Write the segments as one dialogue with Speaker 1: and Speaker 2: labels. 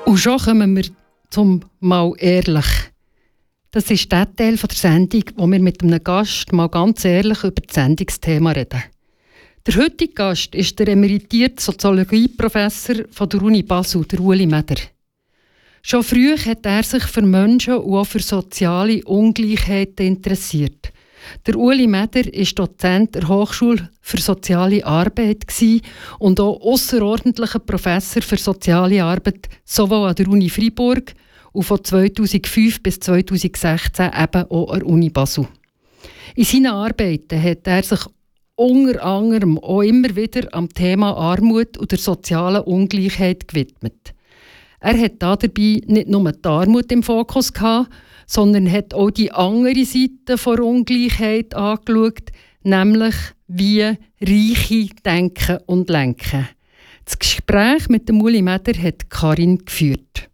Speaker 1: Und schon kommen wir zum «Mal ehrlich». Das ist der Teil der Sendung, wo wir mit einem Gast mal ganz ehrlich über das Sendungsthema reden. Der heutige Gast ist der emeritierte Soziologieprofessor von der Uni Basel, der Ueli Meder. Schon früh hat er sich für Menschen und auch für soziale Ungleichheiten interessiert. Der Ueli Meder war Dozent der Hochschule für soziale Arbeit und auch ausserordentlicher Professor für soziale Arbeit sowohl an der Uni Freiburg und von 2005 bis 2016 eben auch an der Uni Basel. In seinen Arbeiten hat er sich unter anderem auch immer wieder am Thema Armut und der sozialen Ungleichheit gewidmet. Er hat dabei nicht nur die Armut im Fokus gehabt, sondern hat auch die andere Seite der Ungleichheit angeschaut, nämlich wie Reiche denken und lenken. Das Gespräch mit dem Ueli Meder hat Karin geführt.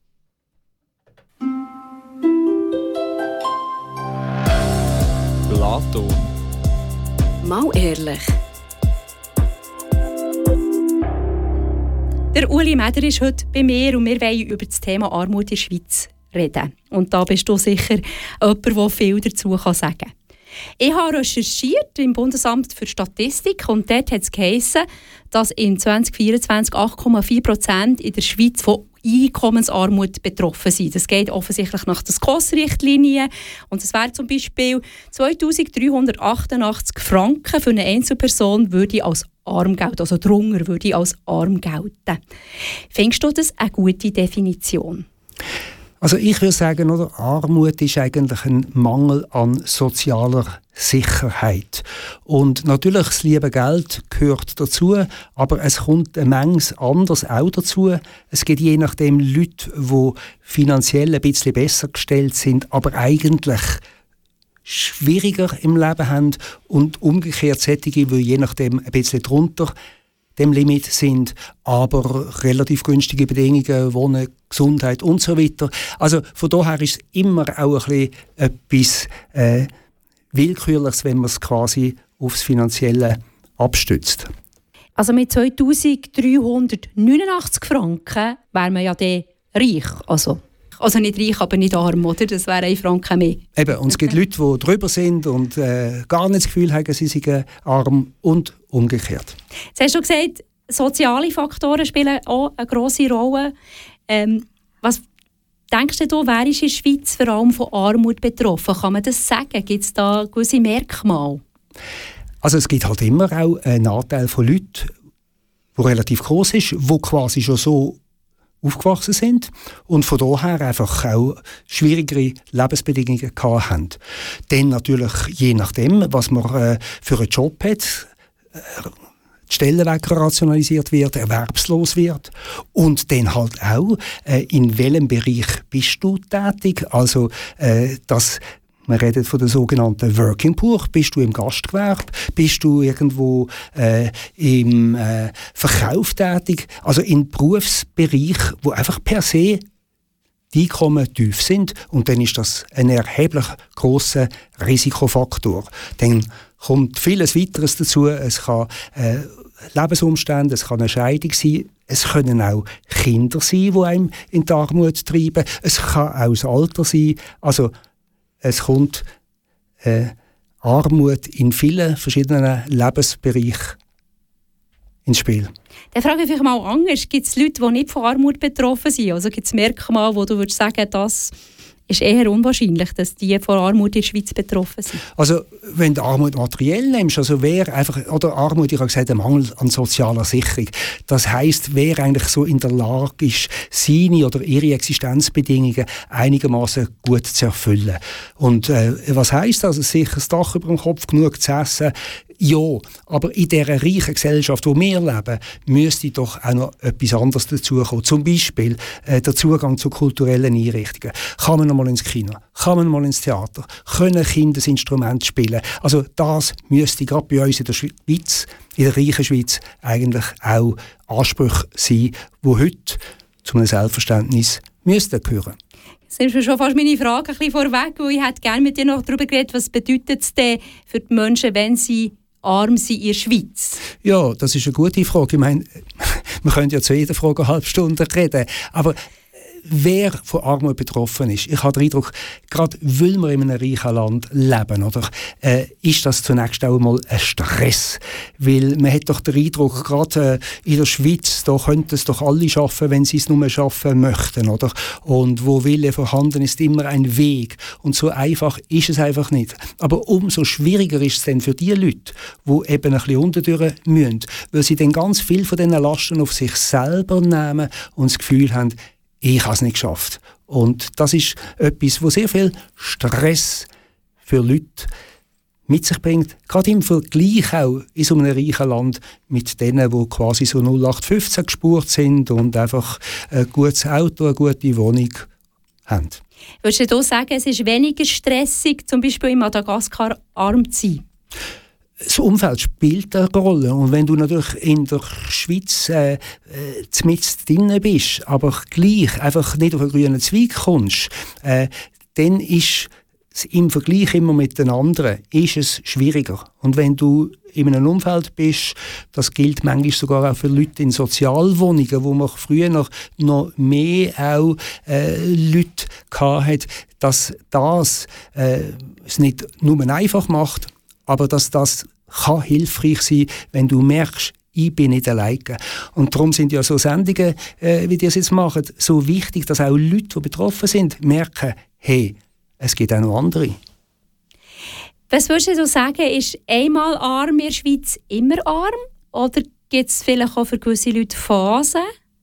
Speaker 2: Plato.
Speaker 3: Mal ehrlich.
Speaker 4: Der Ueli Meder ist heute bei mir und wir wollen über das Thema Armut in der Schweiz reden. Und da bist du sicher jemand, der viel dazu sagen kann. Ich habe recherchiert im Bundesamt für Statistik und dort hat es geheissen, dass in 2024 8,4% in der Schweiz von Einkommensarmut betroffen sind. Das geht offensichtlich nach den SKOS-Richtlinien und es wäre zum Beispiel 2.388 Franken für eine Einzelperson würde als arm gelten, also drunter würde als arm gelten. Findest du das eine gute Definition?
Speaker 5: Also ich würde sagen, oder, Armut ist eigentlich ein Mangel an sozialer Sicherheit. Und natürlich, das liebe Geld gehört dazu, aber es kommt eine Menge anderes auch dazu. Es gibt je nachdem Leute, die finanziell ein bisschen besser gestellt sind, aber eigentlich schwieriger im Leben haben und umgekehrt solche, die je nachdem ein bisschen drunter dem Limit sind, aber relativ günstige Bedingungen, Wohnen, Gesundheit und so weiter. Also von daher ist es immer auch ein bisschen etwas Willkürliches, wenn man es quasi aufs Finanzielle abstützt.
Speaker 4: Also mit 2.389 Franken wäre man ja dann reich. Also nicht reich, aber nicht arm, oder? Das wäre 1 Franken mehr.
Speaker 5: Eben, und es gibt Leute, die drüber sind und gar nicht das Gefühl haben, sie seien arm und umgekehrt.
Speaker 4: Jetzt hast du gesagt, soziale Faktoren spielen auch eine grosse Rolle. Was denkst du, wer ist in der Schweiz vor allem von Armut betroffen? Kann man das sagen? Gibt es da gewisse Merkmale?
Speaker 5: Also es gibt halt immer auch einen Anteil von Leuten, der relativ groß ist, die quasi schon so aufgewachsen sind und von daher einfach auch schwierigere Lebensbedingungen gehabt haben. Dann natürlich, je nachdem, was man für einen Job hat, die Stellenweg rationalisiert wird, erwerbslos wird und dann halt auch, in welchem Bereich bist du tätig, also man redet von der sogenannten Working Poor. Bist du im Gastgewerbe? Bist du irgendwo im Verkauf tätig? Also in Berufsbereich, wo einfach per se die Einkommen tief sind. Und dann ist das ein erheblich grosser Risikofaktor. Dann kommt vieles weiteres dazu. Es kann Lebensumstände, es kann eine Scheidung sein. Es können auch Kinder sein, die einem in die Armut treiben. Es kann auch das Alter sein. Also es kommt Armut in vielen verschiedenen Lebensbereichen ins Spiel.
Speaker 4: Dann frage ich mich mal anders. Gibt es Leute, die nicht von Armut betroffen sind? Also gibt es Merkmale, wo du würdest sagen, das ist eher unwahrscheinlich, dass die von Armut in der Schweiz betroffen sind?
Speaker 5: Also wenn du Armut materiell nimmst, also wer einfach, oder Armut, ich habe gesagt, ein Mangel an sozialer Sicherung. Das heisst, wer eigentlich so in der Lage ist, seine oder ihre Existenzbedingungen einigermaßen gut zu erfüllen. Und was heisst das? Also sicher das Dach über dem Kopf, genug zu essen. Ja, aber in dieser reichen Gesellschaft, wo wir leben, müsste doch auch noch etwas anderes dazukommen. Zum Beispiel der Zugang zu kulturellen Einrichtungen. Kann man mal ins Kino? Kann man mal ins Theater? Können Kinder das Instrument spielen? Also das müsste gerade bei uns in der Schweiz, in der reichen Schweiz, eigentlich auch Ansprüche sein, die heute zu einem Selbstverständnis müssten gehören.
Speaker 4: Jetzt nimmst du schon fast meine Frage ein bisschen vorweg, weil ich hätte gerne mit dir noch darüber geredet, was bedeutet es denn für die Menschen, wenn sie arm sind in der Schweiz?
Speaker 5: Ja, das ist eine gute Frage. Ich meine, wir können ja zu jeder Frage eine halbe Stunde reden, aber wer von Armut betroffen ist, ich habe den Eindruck, gerade weil wir in einem reichen Land leben, oder, ist das zunächst auch mal ein Stress. Weil man hat doch den Eindruck, gerade in der Schweiz, da könnten es doch alle schaffen, wenn sie es nur schaffen möchten. Oder? Und wo Wille vorhanden ist, immer ein Weg. Und so einfach ist es einfach nicht. Aber umso schwieriger ist es dann für die Leute, die eben ein bisschen unterdurch müssen, weil sie dann ganz viel von diesen Lasten auf sich selber nehmen und das Gefühl haben, ich habe es nicht geschafft. Und das ist etwas, was sehr viel Stress für Leute mit sich bringt, gerade im Vergleich auch in so einem reichen Land mit denen, die quasi so 0815 gespurt sind und einfach ein gutes Auto, eine gute Wohnung haben.
Speaker 4: Würdest du sagen, es ist weniger stressig, zum Beispiel in Madagaskar arm zu sein?
Speaker 5: Das Umfeld spielt eine Rolle. Und wenn du natürlich in der Schweiz mitten drin bist, aber gleich einfach nicht auf einen grünen Zweig kommst, dann ist es im Vergleich immer mit den anderen ist es schwieriger. Und wenn du in einem Umfeld bist, das gilt manchmal sogar auch für Leute in Sozialwohnungen, wo man früher noch mehr auch Leute hatte, dass das es nicht nur einfach macht, aber dass das kann hilfreich sein, wenn du merkst, ich bin nicht alleine. Und darum sind ja so Sendungen, wie die es jetzt machen, so wichtig, dass auch Leute, die betroffen sind, merken, hey, es gibt auch noch andere.
Speaker 4: Was würdest du sagen, ist einmal arm in der Schweiz immer arm? Oder gibt es vielleicht auch für gewisse Leute Phasen?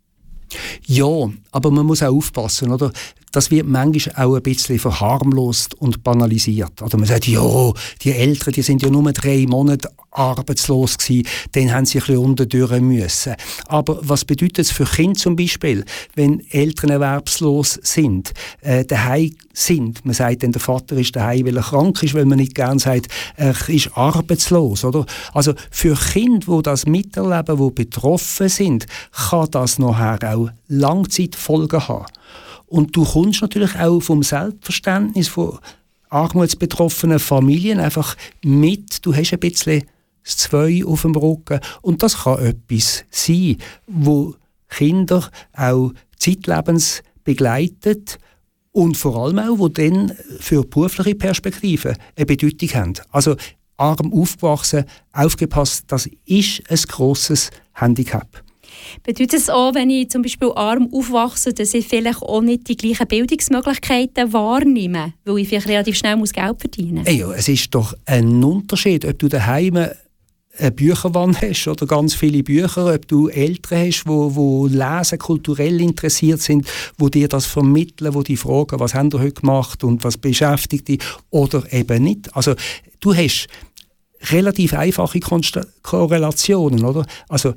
Speaker 5: Ja, aber man muss auch aufpassen, oder? Das wird manchmal auch ein bisschen verharmlost und banalisiert. Oder man sagt, ja, die Eltern, die sind ja nur 3 Monate arbeitslos gewesen, dann haben sie ein bisschen unterdurch müssen. Aber was bedeutet es für Kinder zum Beispiel, wenn Eltern erwerbslos sind, daheim sind? Man sagt dann, der Vater ist daheim, weil er krank ist, weil man nicht gern sagt, er ist arbeitslos, oder? Also für Kinder, die das miterleben, die betroffen sind, kann das nachher auch Langzeitfolgen haben. Und du kommst natürlich auch vom Selbstverständnis von armutsbetroffenen Familien einfach mit. Du hast ein bisschen das 2 auf dem Rücken. Und das kann etwas sein, wo Kinder auch zeitlebens begleitet und vor allem auch, wo dann für berufliche Perspektiven eine Bedeutung haben. Also arm aufgewachsen, aufgepasst, das ist ein grosses Handicap.
Speaker 4: Bedeutet es auch, wenn ich zum Beispiel arm aufwachse, dass ich vielleicht auch nicht die gleichen Bildungsmöglichkeiten wahrnehme, weil ich vielleicht relativ schnell Geld verdienen muss?
Speaker 5: Ja, es ist doch ein Unterschied, ob du daheim eine Bücherwand hast oder ganz viele Bücher, ob du Eltern hast, die lesen, kulturell interessiert sind, die dir das vermitteln, die dich fragen, was haben ihr heute gemacht und was beschäftigt dich oder eben nicht. Also du hast relativ einfache Korrelationen, oder? Also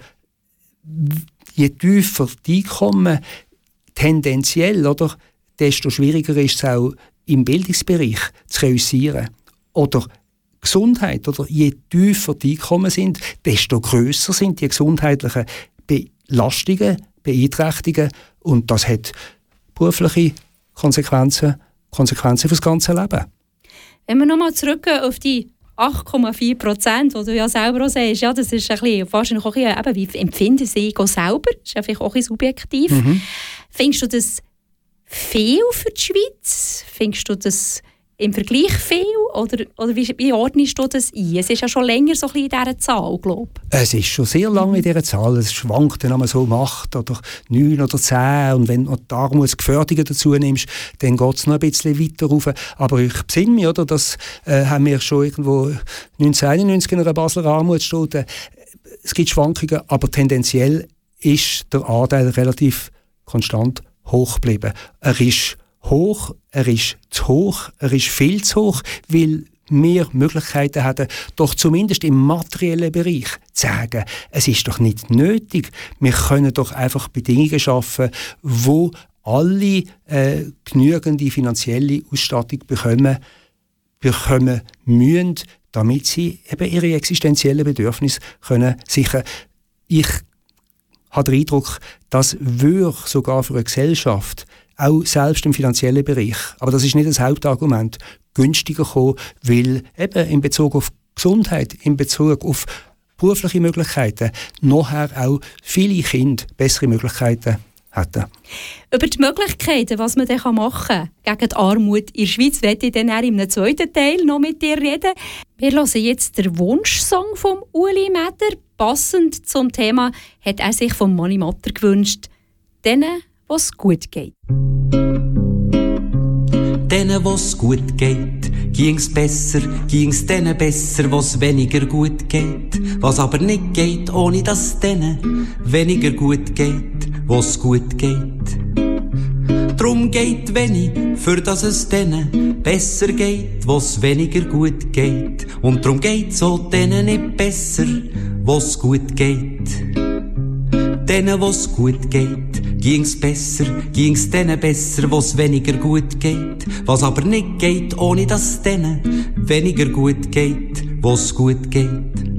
Speaker 5: je tiefer die Einkommen tendenziell, oder, desto schwieriger ist es auch im Bildungsbereich zu reüssieren. Oder Gesundheit, oder je tiefer die Einkommen sind, desto grösser sind die gesundheitlichen Belastungen, Beeinträchtigungen und das hat berufliche Konsequenzen für das ganze Leben.
Speaker 4: Wenn wir nochmal zurückgehen auf die 8,4%, wo du ja selber auch sagst, ja, das ist ein bisschen, wahrscheinlich auch ein bisschen, wie empfinden sie selber, das ist ja vielleicht auch ein bisschen subjektiv. Findest du das viel für die Schweiz? Findest du das im Vergleich viel? Oder wie ordnest du das ein? Es ist ja schon länger so ein bisschen in dieser Zahl, glaube ich.
Speaker 5: Es ist schon sehr lange in dieser Zahl. Es schwankt dann einmal so um 8 oder 9 oder 10. Und wenn du die Armutsgefährdungen dazu nimmst, dann geht es noch ein bisschen weiter rauf. Aber ich besinne mich, oder, das haben wir schon irgendwo 1991 in einer Basler Armutsstudie. Es gibt Schwankungen, aber tendenziell ist der Anteil relativ konstant hoch geblieben. Er ist hoch, er ist zu hoch, er ist viel zu hoch, weil wir Möglichkeiten haben, doch zumindest im materiellen Bereich zu sagen, es ist doch nicht nötig. Wir können doch einfach Bedingungen schaffen, wo alle genügende finanzielle Ausstattung bekommen müssen, damit sie eben ihre existenziellen Bedürfnisse können sichern. Ich habe den Eindruck, das würde sogar für eine Gesellschaft auch selbst im finanziellen Bereich, aber das ist nicht das Hauptargument, günstiger kommen, weil eben in Bezug auf Gesundheit, in Bezug auf berufliche Möglichkeiten nachher auch viele Kinder bessere Möglichkeiten hätten.
Speaker 4: Über die Möglichkeiten, was man dann machen kann gegen die Armut in der Schweiz, werde ich dann auch in einem zweiten Teil noch mit dir reden. Wir hören jetzt den Wunschsong von Uli Meder. Passend zum Thema hat er sich von Mani Matter gewünscht. Denen, was gut geht.
Speaker 2: Denen, was gut geht, ging's besser, ging's denen besser, was weniger gut geht. Was aber nicht geht, ohne dass denen weniger gut geht, was gut geht. Drum geht wenig, für dass es denen besser geht, was weniger gut geht. Und drum geht's auch denen nicht besser, was gut geht. Denen, was gut geht, ging's besser, ging's denen besser, was weniger gut geht. Was aber nicht geht, ohne dass denen weniger gut geht, was gut geht.